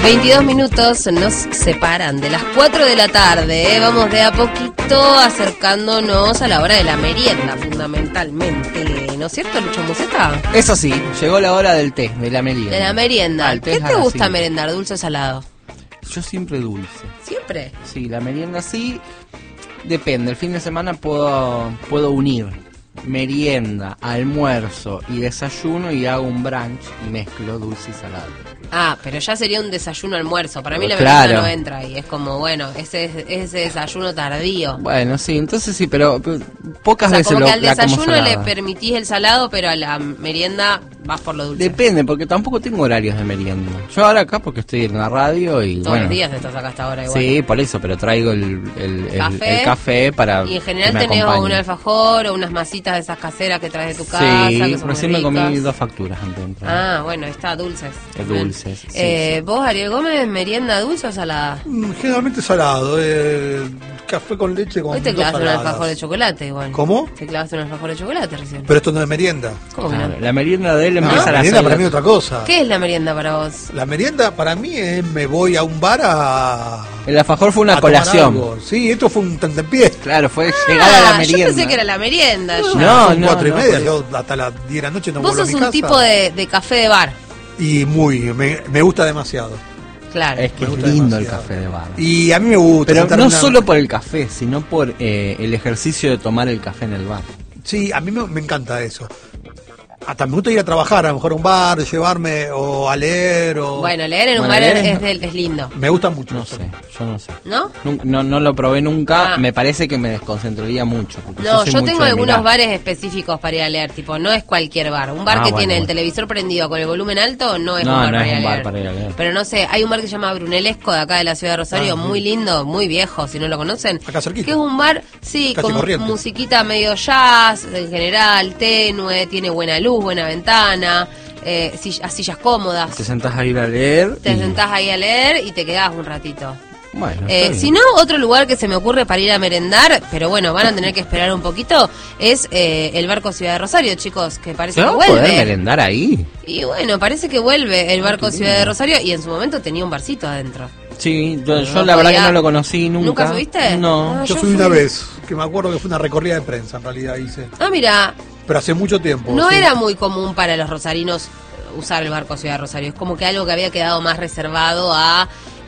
22 minutos nos separan de las 4 de la tarde. Vamos de a poquito acercándonos a la hora de la merienda, fundamentalmente. ¿No es cierto, Lucho Musetta? Eso sí, llegó la hora del té, de la merienda. De la merienda. ¿Qué te gusta 5. merendar, dulce o salado? Yo siempre dulce. ¿Siempre? Sí, la merienda sí. Depende, el fin de semana puedo unir merienda, almuerzo y desayuno y hago un brunch y mezclo dulce y salado. Ah, pero ya sería un desayuno-almuerzo. Para mí la Claro. merienda no entra ahí. Es como, bueno, ese desayuno tardío. Bueno, sí, entonces sí, pero pocas O sea, veces como que al la como desayuno le salada. permitís el salado, pero a la merienda vas por lo dulce. Depende, porque tampoco tengo horarios de merienda. Yo ahora acá porque estoy en la radio y Todos bueno. los días estás acá hasta ahora igual. Sí, por eso, pero traigo el café para Y en general que me tenés acompañe. un alfajor o unas masitas de esas caseras que traes de tu casa. Sí, que son recién muy me comí ricas. 2 facturas antes de entrar. Ah, bueno, está, dulces. Dulces, sí, Sí. ¿Vos, Ariel Gómez, merienda dulce o salada? Generalmente salado, café con leche con Hoy te dos clavaste un saladas. alfajor de chocolate igual. ¿Cómo? Te clavaste un alfajor de chocolate recién. Pero esto no es merienda. ¿Cómo que no? Claro, la merienda de él No, empieza a la las merienda 6 para mí es otra cosa. ¿Qué es la merienda para vos? La merienda para mí es me voy a un bar a El alfajor fue una a tomar colación. algo. Sí, esto fue un tentempié. Claro, fue llegar a la merienda. Yo pensé que era la merienda. ya. No, Son no, 4:30, no, yo hasta las 10 de la noche no Vos vuelvo a sos mi un casa. tipo de café de bar. Y me gusta demasiado. Claro. Es que Me es gusta lindo el demasiado. café de bar. Y a mí me gusta. Pero sentarme no una- solo por el café, sino por el ejercicio de tomar el café en el bar. Sí, a mí me encanta eso. Hasta me gusta ir a trabajar, a lo mejor a un bar, llevarme o a leer o... Bueno, leer en un Bueno, bar leer es lindo, Me gusta mucho. No eso. sé, yo no sé. ¿no? No lo probé nunca, Ah. me parece que me desconcentraría mucho. porque No, soy yo mucho tengo de algunos mirar. bares específicos para ir a leer, tipo, no es cualquier bar. Un bar Ah, que bueno, tiene el bueno. televisor prendido con el volumen alto no es No, un bar, no para, es ir a un bar leer. para ir a leer. Pero no sé, hay un bar que se llama Brunellesco de acá de la ciudad de Rosario, muy lindo, muy viejo, si no lo conocen. Acá cerquita. Que es un bar, sí, Casi con Corrientes. musiquita medio jazz, en general, tenue, tiene buena luz, buena ventana, sillas cómodas. Te sentás a ir a leer. Te sentás ahí a leer y te quedás un ratito. Bueno, está bien. Si no, otro lugar que se me ocurre para ir a merendar, pero bueno, van a tener que esperar un poquito, es el Barco Ciudad de Rosario, chicos, que parece ¿Se que va a poder vuelve. merendar ahí? Y bueno, parece que vuelve el Barco Ciudad de Rosario y en su momento tenía un barcito adentro. Sí, yo No la verdad podía- que no lo conocí nunca. ¿Nunca subiste? No. Ah, Yo fui una vez, que me acuerdo que fue una recorrida de prensa, en realidad hice. Ah, mira, Pero hace mucho tiempo. no sí. era muy común para los rosarinos usar el Barco Ciudad de Rosario. Es como que algo que había quedado más reservado a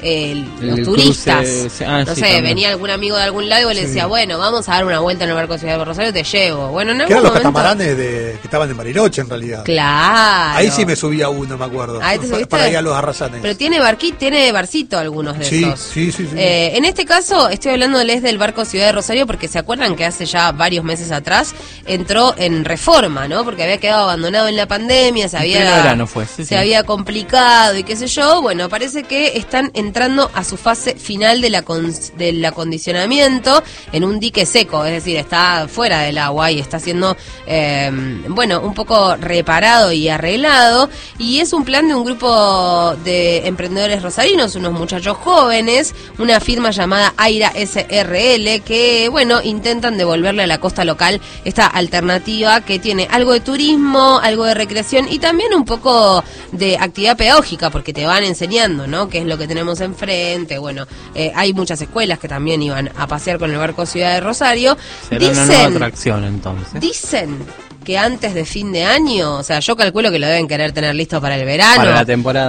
los El turistas. cruce, No sí, sé, también. venía algún amigo de algún lado y le Sí. decía, bueno, vamos a dar una vuelta en el Barco Ciudad de Rosario, te llevo. Bueno, en Que algún eran los momento... catamaranes que estaban en Bariloche, en realidad. Claro. Ahí sí me subía uno, me acuerdo. Ahí te subiste. Para ir a los arrasanes. Pero tiene barcito algunos de Sí, esos. sí. En este caso estoy hablándoles del Barco Ciudad de Rosario porque se acuerdan que hace ya varios meses atrás entró en reforma, ¿no? Porque había quedado abandonado en la pandemia, se pleno verano fue, sí, se sí. había complicado y qué sé yo. Bueno, parece que están entrando a su fase final del acondicionamiento en un dique seco, es decir, está fuera del agua y está siendo, bueno, un poco reparado y arreglado. Y es un plan de un grupo de emprendedores rosarinos, unos muchachos jóvenes, una firma llamada Aira SRL, que, bueno, intentan devolverle a la costa local esta alternativa que tiene algo de turismo, algo de recreación y también un poco de actividad pedagógica, porque te van enseñando, ¿no?, qué es lo que tenemos enfrente. Bueno, hay muchas escuelas que también iban a pasear con el Barco Ciudad de Rosario. Será una nueva atracción entonces. Dicen que antes de fin de año, o sea, yo calculo que lo deben querer tener listo para el verano. Para la temporada.